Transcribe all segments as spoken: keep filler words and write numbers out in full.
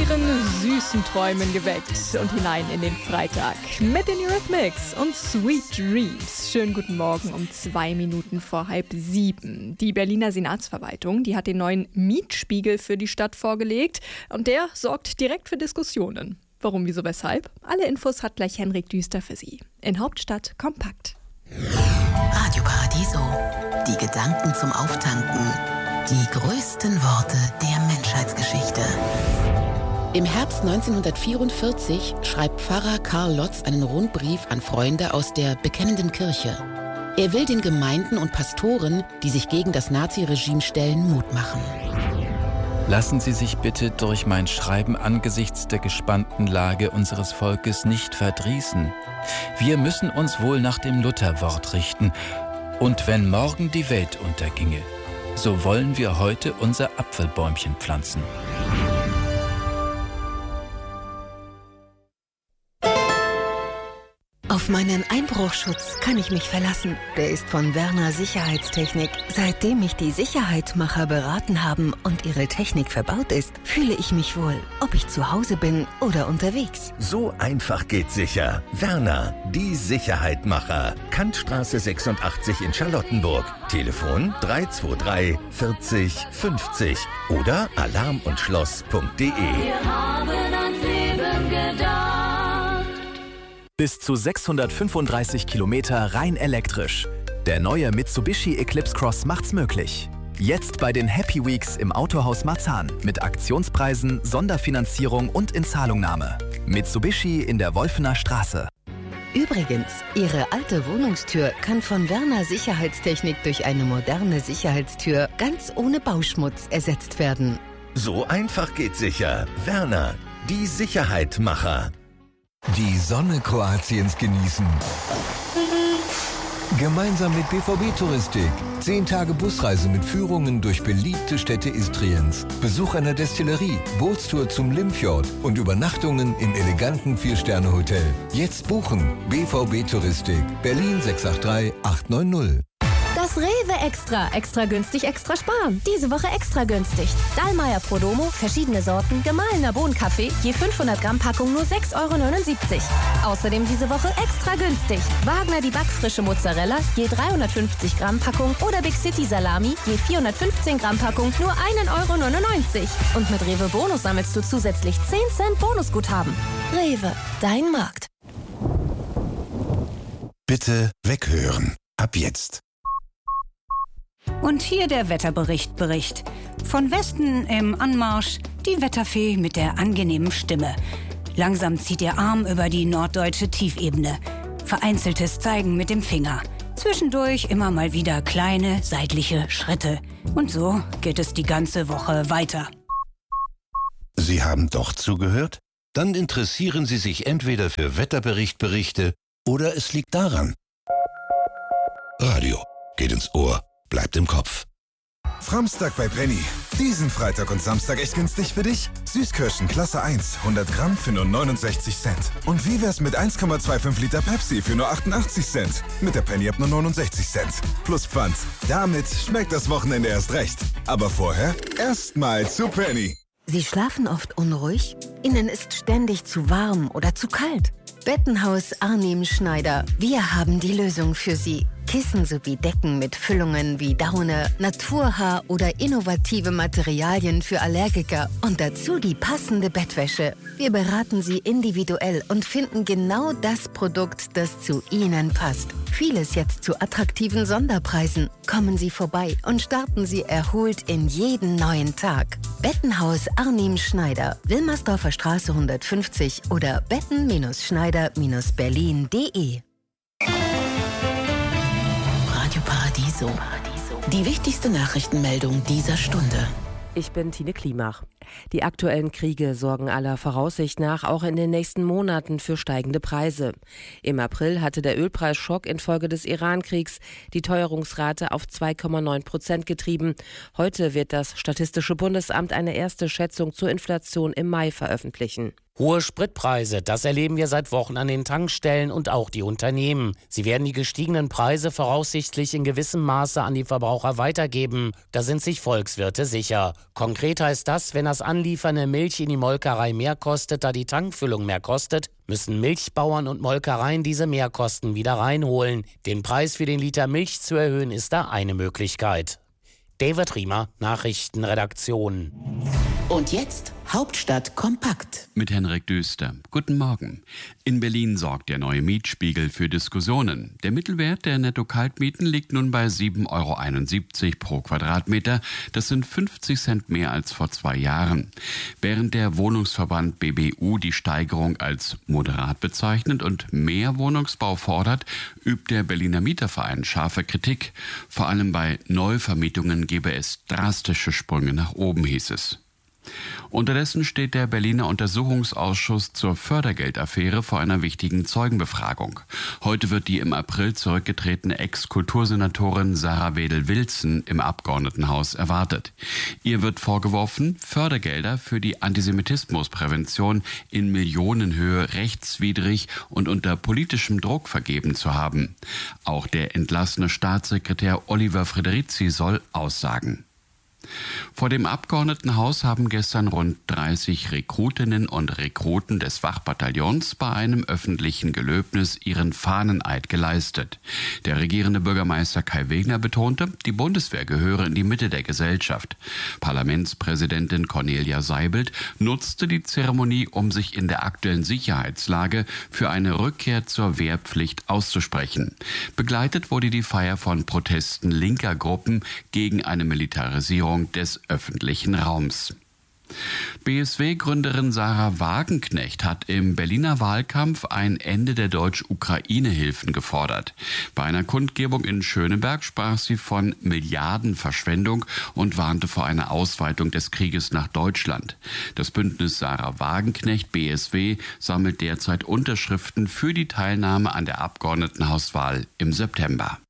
ihren süßen Träumen geweckt und hinein in den Freitag mit den Eurythmics und Sweet Dreams. Schönen guten Morgen um zwei Minuten vor halb sieben. Die Berliner Senatsverwaltung, die hat den neuen Mietspiegel für die Stadt vorgelegt und der sorgt direkt für Diskussionen. Warum, wieso, weshalb? Alle Infos hat gleich Henrik Düster für Sie. In Hauptstadt kompakt. Radio Paradiso. Die Gedanken zum Auftanken. Die größten Worte der Menschheitsgeschichte. Im Herbst neunzehnhundertvierundvierzig schreibt Pfarrer Karl Lotz einen Rundbrief an Freunde aus der Bekennenden Kirche. Er will den Gemeinden und Pastoren, die sich gegen das Naziregime stellen, Mut machen. Lassen Sie sich bitte durch mein Schreiben angesichts der gespannten Lage unseres Volkes nicht verdrießen. Wir müssen uns wohl nach dem Lutherwort richten. Und wenn morgen die Welt unterginge, so wollen wir heute unser Apfelbäumchen pflanzen. Auf meinen Einbruchschutz kann ich mich verlassen. Der ist von Werner Sicherheitstechnik. Seitdem mich die Sicherheitmacher beraten haben und ihre Technik verbaut ist, fühle ich mich wohl, ob ich zu Hause bin oder unterwegs. So einfach geht sicher. Werner, die Sicherheitmacher. Kantstraße sechsundachtzig in Charlottenburg. Telefon drei zwei drei vierzig fünfzig oder alarm und schloss punkt de. Wir haben ans Leben gedacht. Bis zu sechshundertfünfunddreißig Kilometer rein elektrisch. Der neue Mitsubishi Eclipse Cross macht's möglich. Jetzt bei den Happy Weeks im Autohaus Marzahn mit Aktionspreisen, Sonderfinanzierung und Inzahlungnahme. Mitsubishi in der Wolfener Straße. Übrigens, Ihre alte Wohnungstür kann von Werner Sicherheitstechnik durch eine moderne Sicherheitstür ganz ohne Bauschmutz ersetzt werden. So einfach geht sicher. Werner, die Sicherheitmacher. Die Sonne Kroatiens genießen. Gemeinsam mit B V B Touristik. Zehn Tage Busreise mit Führungen durch beliebte Städte Istriens. Besuch einer Destillerie, Bootstour zum Limfjord und Übernachtungen im eleganten Vier-Sterne-Hotel. Jetzt buchen. B V B Touristik. Berlin sechs acht drei acht neun null. Das Rewe Extra. Extra günstig, extra sparen. Diese Woche extra günstig. Dallmayr Prodomo, verschiedene Sorten, gemahlener Bohnenkaffee, je fünfhundert Gramm Packung nur sechs Euro neunundsiebzig. Außerdem diese Woche extra günstig. Wagner die backfrische Mozzarella, je dreihundertfünfzig Gramm Packung oder Big City Salami, je vierhundertfünfzehn Gramm Packung nur ein Euro neunundneunzig. Und mit Rewe Bonus sammelst du zusätzlich zehn Cent Bonusguthaben. Rewe, dein Markt. Bitte weghören. Ab jetzt. Und hier der Wetterbericht Bericht. Von Westen im Anmarsch die Wetterfee mit der angenehmen Stimme. Langsam zieht ihr Arm über die norddeutsche Tiefebene. Vereinzeltes Zeigen mit dem Finger. Zwischendurch immer mal wieder kleine seitliche Schritte. Und so geht es die ganze Woche weiter. Sie haben doch zugehört? Dann interessieren Sie sich entweder für Wetterberichtberichte oder es liegt daran. Radio geht ins Ohr. Bleibt im Kopf. Framstag bei Penny. Diesen Freitag und Samstag echt günstig für dich? Süßkirschen Klasse eins, hundert Gramm für nur neunundsechzig Cent. Und wie wär's mit eins Komma fünfundzwanzig Liter Pepsi für nur achtundachtzig Cent? Mit der Penny ab nur neunundsechzig Cent. Plus Pfand. Damit schmeckt das Wochenende erst recht. Aber vorher erstmal zu Penny. Sie schlafen oft unruhig? Ihnen ist ständig zu warm oder zu kalt? Bettenhaus Arnim Schneider. Wir haben die Lösung für Sie. Kissen sowie Decken mit Füllungen wie Daune, Naturhaar oder innovative Materialien für Allergiker und dazu die passende Bettwäsche. Wir beraten Sie individuell und finden genau das Produkt, das zu Ihnen passt. Vieles jetzt zu attraktiven Sonderpreisen. Kommen Sie vorbei und starten Sie erholt in jeden neuen Tag. Bettenhaus Arnim Schneider, Wilmersdorfer Straße hundertfünfzig oder betten-schneider berlin punkt de. Radio Paradiso. Die wichtigste Nachrichtenmeldung dieser Stunde. Ich bin Tine Klimach. Die aktuellen Kriege sorgen aller Voraussicht nach auch in den nächsten Monaten für steigende Preise. Im April hatte der Ölpreisschock infolge des Irankriegs die Teuerungsrate auf zwei Komma neun Prozent getrieben. Heute wird das Statistische Bundesamt eine erste Schätzung zur Inflation im Mai veröffentlichen. Hohe Spritpreise, das erleben wir seit Wochen an den Tankstellen und auch die Unternehmen. Sie werden die gestiegenen Preise voraussichtlich in gewissem Maße an die Verbraucher weitergeben. Da sind sich Volkswirte sicher. Konkret heißt das, wenn das Anliefern der Milch in die Molkerei mehr kostet, da die Tankfüllung mehr kostet, müssen Milchbauern und Molkereien diese Mehrkosten wieder reinholen. Den Preis für den Liter Milch zu erhöhen, ist da eine Möglichkeit. David Riemer, Nachrichtenredaktion. Und jetzt Hauptstadt kompakt. Mit Henrik Düster. Guten Morgen. In Berlin sorgt der neue Mietspiegel für Diskussionen. Der Mittelwert der Netto-Kaltmieten liegt nun bei sieben Euro einundsiebzig pro Quadratmeter. Das sind fünfzig Cent mehr als vor zwei Jahren. Während der Wohnungsverband B B U die Steigerung als moderat bezeichnet und mehr Wohnungsbau fordert, übt der Berliner Mieterverein scharfe Kritik. Vor allem bei Neuvermietungen gebe es drastische Sprünge nach oben, hieß es. Unterdessen steht der Berliner Untersuchungsausschuss zur Fördergeldaffäre vor einer wichtigen Zeugenbefragung. Heute wird die im April zurückgetretene Ex-Kultursenatorin Sarah Wedel-Wilson im Abgeordnetenhaus erwartet. Ihr wird vorgeworfen, Fördergelder für die Antisemitismusprävention in Millionenhöhe rechtswidrig und unter politischem Druck vergeben zu haben. Auch der entlassene Staatssekretär Oliver Frederici soll aussagen. Vor dem Abgeordnetenhaus haben gestern rund dreißig Rekrutinnen und Rekruten des Wachbataillons bei einem öffentlichen Gelöbnis ihren Fahneneid geleistet. Der regierende Bürgermeister Kai Wegner betonte, die Bundeswehr gehöre in die Mitte der Gesellschaft. Parlamentspräsidentin Cornelia Seibelt nutzte die Zeremonie, um sich in der aktuellen Sicherheitslage für eine Rückkehr zur Wehrpflicht auszusprechen. Begleitet wurde die Feier von Protesten linker Gruppen gegen eine Militarisierung des öffentlichen Raums. B S W-Gründerin Sarah Wagenknecht hat im Berliner Wahlkampf ein Ende der Deutsch-Ukraine-Hilfen gefordert. Bei einer Kundgebung in Schöneberg sprach sie von Milliardenverschwendung und warnte vor einer Ausweitung des Krieges nach Deutschland. Das Bündnis Sarah Wagenknecht B S W sammelt derzeit Unterschriften für die Teilnahme an der Abgeordnetenhauswahl im September.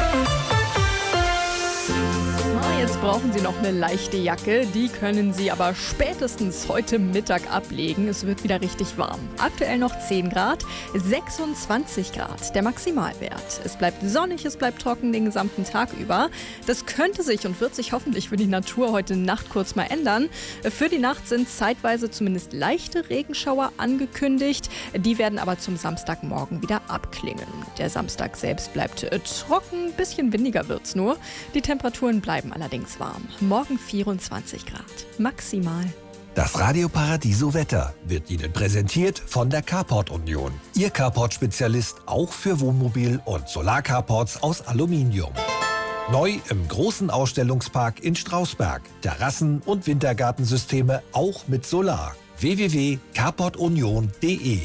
Jetzt brauchen Sie noch eine leichte Jacke, die können Sie aber spätestens heute Mittag ablegen. Es wird wieder richtig warm. Aktuell noch zehn Grad, sechsundzwanzig Grad der Maximalwert. Es bleibt sonnig, es bleibt trocken den gesamten Tag über. Das könnte sich und wird sich hoffentlich für die Natur heute Nacht kurz mal ändern. Für die Nacht sind zeitweise zumindest leichte Regenschauer angekündigt. Die werden aber zum Samstagmorgen wieder abklingen. Der Samstag selbst bleibt trocken, ein bisschen windiger wird's nur. Die Temperaturen bleiben allerdings warm. Morgen vierundzwanzig Grad. Maximal. Das Radio Paradiso Wetter wird Ihnen präsentiert von der Carport Union. Ihr Carport-Spezialist auch für Wohnmobil- und Solar-Carports aus Aluminium. Neu im großen Ausstellungspark in Strausberg. Terrassen- und Wintergartensysteme auch mit Solar. w w w punkt carport union punkt d e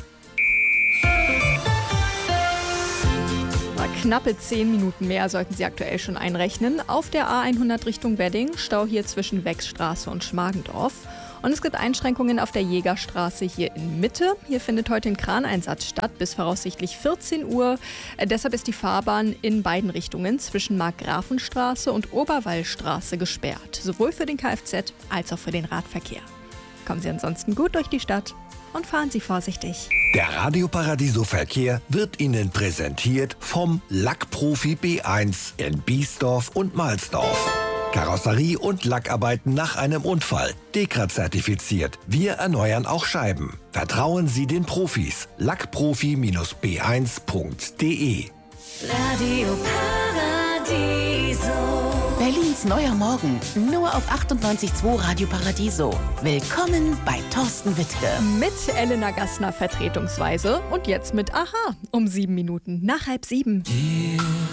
Knappe zehn Minuten mehr sollten Sie aktuell schon einrechnen. Auf der A hundert Richtung Wedding, Stau hier zwischen Wechsstraße und Schmargendorf. Und es gibt Einschränkungen auf der Jägerstraße hier in Mitte. Hier findet heute ein Kraneinsatz statt, bis voraussichtlich vierzehn Uhr. Äh, deshalb ist die Fahrbahn in beiden Richtungen zwischen Markgrafenstraße und Oberwallstraße gesperrt. Sowohl für den Kfz- als auch für den Radverkehr. Kommen Sie ansonsten gut durch die Stadt und fahren Sie vorsichtig. Der Radio Paradiso Verkehr wird Ihnen präsentiert vom Lackprofi B eins in Biesdorf und Mahlsdorf. Karosserie und Lackarbeiten nach einem Unfall. Dekra zertifiziert. Wir erneuern auch Scheiben. Vertrauen Sie den Profis. lackprofi B eins punkt d e Radio Paradiso. Berlins neuer Morgen, nur auf achtundneunzig Komma zwei Radio Paradiso. Willkommen bei Thorsten Wittke. Mit Elena Gassner vertretungsweise und jetzt mit Aha um sieben Minuten nach halb sieben. Yeah.